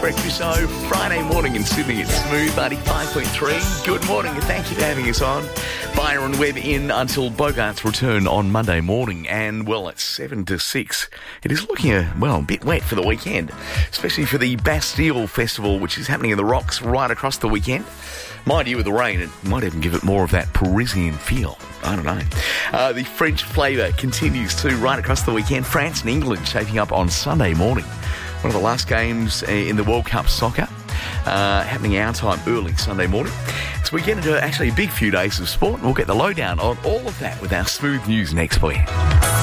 Breakfast Show, Friday morning in Sydney. It's Smooth 85.3. Good morning and thank you for having us on. Byron Webb in until Bogart's return on Monday morning. And, well, it's 7 to 6. It is looking, a bit wet for the weekend, especially for the Bastille Festival, which is happening in the Rocks right across the weekend. Mind you, with the rain, it might even give it more of that Parisian feel. I don't know. The French flavour continues too right across the weekend. France and England shaping up on Sunday morning. One of the last games in the World Cup soccer, happening our time early Sunday morning. So we get into actually a big few days of sport, and we'll get the lowdown on all of that with our Smooth News next week.